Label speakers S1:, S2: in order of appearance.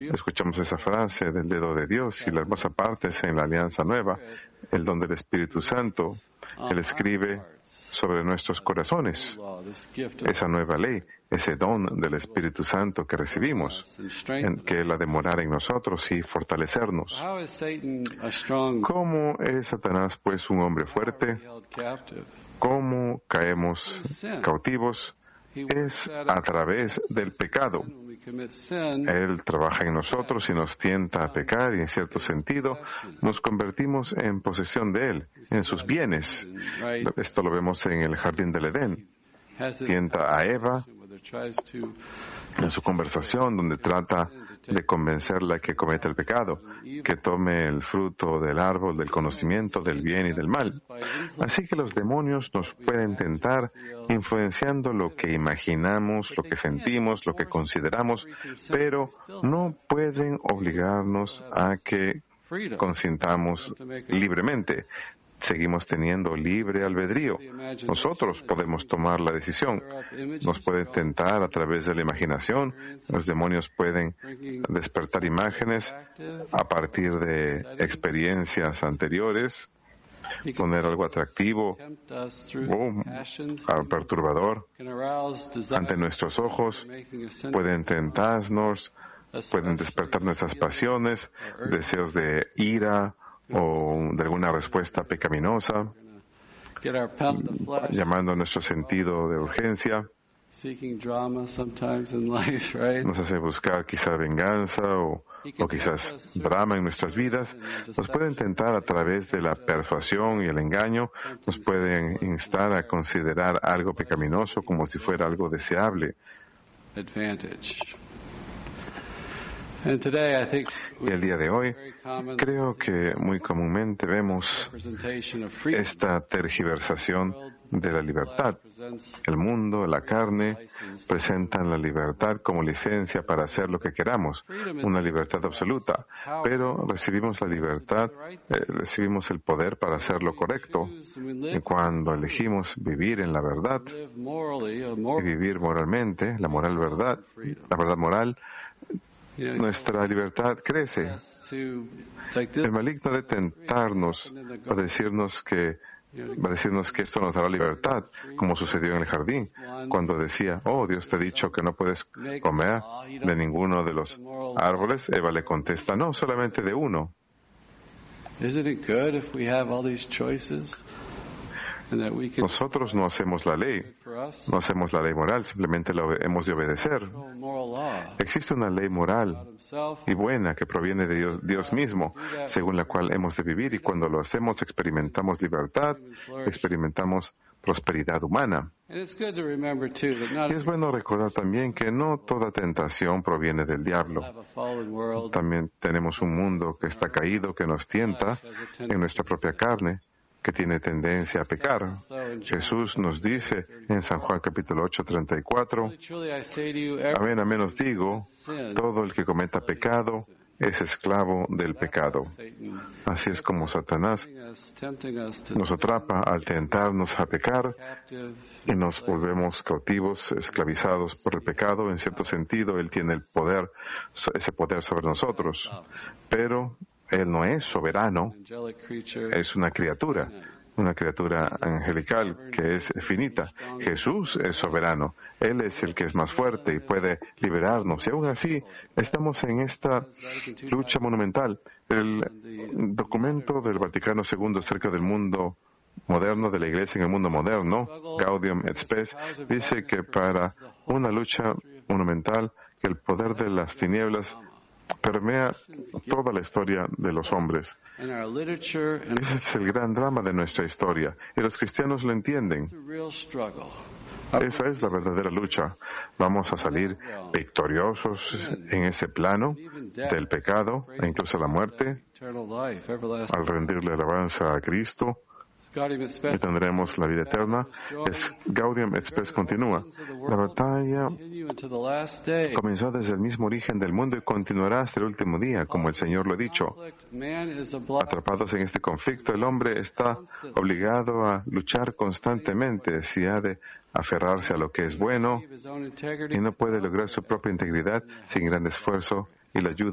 S1: Escuchamos esa frase del dedo de Dios y la hermosa parte es en la Alianza Nueva, el don del Espíritu Santo. Él escribe sobre nuestros corazones esa nueva ley, ese don del Espíritu Santo que recibimos, que Él ha de morar en nosotros y fortalecernos. ¿Cómo es Satanás, pues, un hombre fuerte? ¿Cómo caemos cautivos? Es a través del pecado. Él trabaja en nosotros y nos tienta a pecar y en cierto sentido nos convertimos en posesión de Él, en sus bienes. Esto lo vemos en el jardín del Edén. Tienta a Eva en su conversación donde trata de convencerla que cometa el pecado, que tome el fruto del árbol del conocimiento del bien y del mal. Así que los demonios nos pueden tentar influenciando lo que imaginamos, lo que sentimos, lo que consideramos, pero no pueden obligarnos a que consintamos libremente. Seguimos teniendo libre albedrío. Nosotros podemos tomar la decisión. Nos pueden tentar a través de la imaginación. Los demonios pueden despertar imágenes a partir de experiencias anteriores, poner algo atractivo o perturbador ante nuestros ojos. Pueden tentarnos, pueden despertar nuestras pasiones, deseos de ira, o de alguna respuesta pecaminosa, llamando a nuestro sentido de urgencia. Nos hace buscar quizá venganza o quizás drama en nuestras vidas. Nos pueden tentar a través de la persuasión y el engaño. Nos pueden instar a considerar algo pecaminoso como si fuera algo deseable. Y el día de hoy, creo que muy comúnmente vemos esta tergiversación de la libertad. El mundo, la carne, presentan la libertad como licencia para hacer lo que queramos, una libertad absoluta. Pero recibimos la libertad, recibimos el poder para hacer lo correcto. Y cuando elegimos vivir en la verdad y vivir moralmente, la verdad moral, nuestra libertad crece. El maligno de tentarnos va a decirnos que esto nos dará libertad, como sucedió en el jardín, cuando decía, Dios te ha dicho que no puedes comer de ninguno de los árboles. Eva le contesta, no, solamente de uno. Nosotros no hacemos la ley, no hacemos la ley moral, simplemente hemos de obedecer. Existe una ley moral y buena que proviene de Dios mismo, según la cual hemos de vivir, y cuando lo hacemos experimentamos libertad, experimentamos prosperidad humana. Y es bueno recordar también que no toda tentación proviene del diablo. También tenemos un mundo que está caído, que nos tienta en nuestra propia carne, que tiene tendencia a pecar. Jesús nos dice en San Juan capítulo 8, 34, amén, amén os digo, todo el que cometa pecado es esclavo del pecado. Así es como Satanás nos atrapa al tentarnos a pecar y nos volvemos cautivos, esclavizados por el pecado. En cierto sentido, Él tiene el poder, ese poder sobre nosotros, pero Él no es soberano, es una criatura angelical que es finita. Jesús es soberano, Él es el que es más fuerte y puede liberarnos. Y aún así, estamos en esta lucha monumental. El documento del Vaticano II acerca del mundo moderno, de la Iglesia en el mundo moderno, Gaudium et Spes, dice que para una lucha monumental, que el poder de las tinieblas permea toda la historia de los hombres. Ese es el gran drama de nuestra historia, y los cristianos lo entienden. Esa es la verdadera lucha. Vamos a salir victoriosos en ese plano del pecado e incluso la muerte, al rendirle alabanza a Cristo, y tendremos la vida eterna. Gaudium et Spes continúa. La batalla comenzó desde el mismo origen del mundo y continuará hasta el último día, como el Señor lo ha dicho. Atrapados en este conflicto, el hombre está obligado a luchar constantemente si ha de aferrarse a lo que es bueno, y no puede lograr su propia integridad sin gran esfuerzo y la ayuda